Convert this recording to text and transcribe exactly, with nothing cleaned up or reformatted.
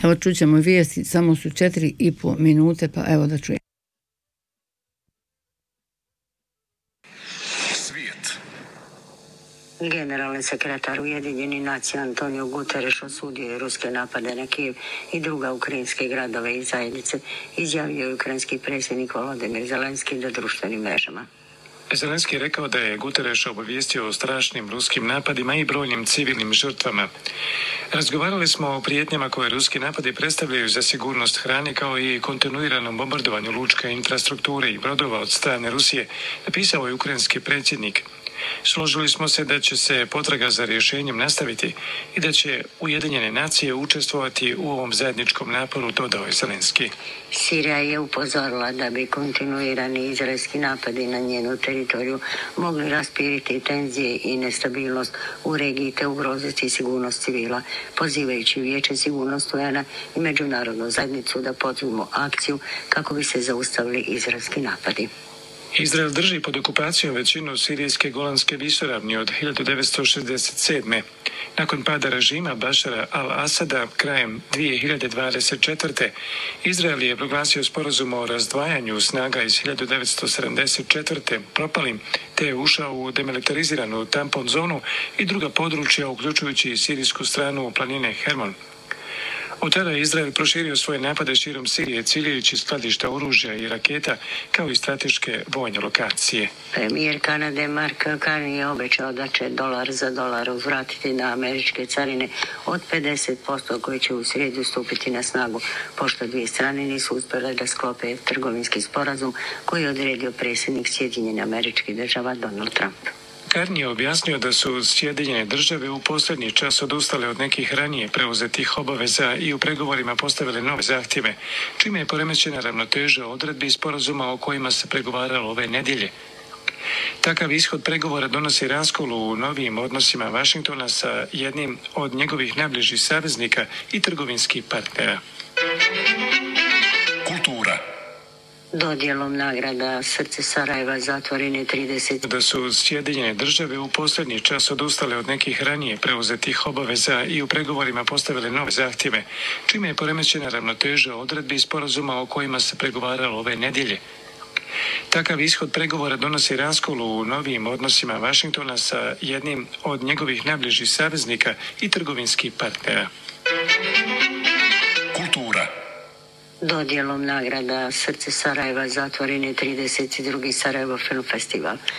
Evo čućemo vijesti, samo su četiri i po minute, pa evo da čujemo. Generalni sekretar Ujedinjenih nacija Antonio Guterres osudio je ruske napade na Kijev i druga ukrajinske gradove i zajednice, izjavio je ukrajinski predsjednik Volodymyr Zelenski na društvenim mrežama. Zelenski je rekao da je Guterres obavijestio o strašnim ruskim napadima i brojnim civilnim žrtvama. Razgovarali smo o prijetnjama koje ruski napadi predstavljaju za sigurnost hrane, kao i kontinuiranom bombardovanju lučke infrastrukture i brodova od strane Rusije, napisao je ukrajinski predsjednik. Složili smo se da će se potraga za rješenjem nastaviti i da će Ujedinjene nacije učestvovati u ovom zajedničkom naporu, dodao je Zelenski. Sirija je upozorila da bi kontinuirani izraelski napadi na njenu teritoriju mogli raspiriti tenzije i nestabilnost u regiji te ugroziti sigurnost civila, pozivajući Vijeće sigurnosti U N A i međunarodnu zajednicu da poduzmu akciju kako bi se zaustavili izraelski napadi. Izrael drži pod okupacijom većinu sirijske Golanske visoravni od hiljadu devetsto šezdeset sedme. Nakon pada režima Bašara al-Asada krajem dvije hiljade dvadeset četvrte. Izrael je proglasio sporazum o razdvajanju snaga iz hiljadu devetsto sedamdeset četvrte propalim, te je ušao u demilitariziranu tampon zonu i druga područja, uključujući sirijsku stranu planine Hermon. Od tada je Izrael proširio svoje napade širom Sirije, ciljajući skladišta oružja i raketa, kao i strateške vojne lokacije. Premijer Kanade Mark Carney je obećao da će dolar za dolar uzvratiti na američke carine od pedeset posto koje će u srijedu stupiti na snagu, pošto dvije strane nisu uspjele da sklope trgovinski sporazum koji je odredio predsjednik Sjedinjenih Američkih Država Donald Trump. Carney je objasnio da su Sjedinjene Države u posljednji čas odustale od nekih ranije preuzetih obaveza i u pregovorima postavile nove zahtjeve, čime je poremećena ravnoteža odredbi sporazuma o kojima se pregovaralo ove nedjelje. Takav ishod pregovora donosi raskol u novijim odnosima Vašingtona sa jednim od njegovih najbližih saveznika i trgovinskih partnera. Kultura. Dodjelom nagrada Srce Sarajeva zatvoren je trideset. Da su Sjedinjene Države u posljednji čas odustale od nekih ranije preuzetih obaveza i u pregovorima postavile nove zahtjeve, čime je poremećena ravnoteža odredbi sporazuma o kojima se pregovaralo ove nedjelje. Takav ishod pregovora donosi raskol u novijim odnosima Vašingtona sa jednim od njegovih najbližih saveznika i trgovinskih partnera. Kultura. Dodjelom nagrada Srce Sarajeva zatvoren je trideseti drugi Sarajevo Film Festival.